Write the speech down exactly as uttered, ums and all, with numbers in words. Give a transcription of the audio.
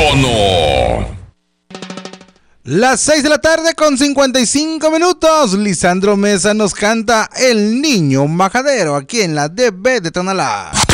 Icono. Las seis de la tarde con cincuenta y cinco minutos. Lisandro Mesa nos canta El Niño Majadero aquí en la D B de Tonalá.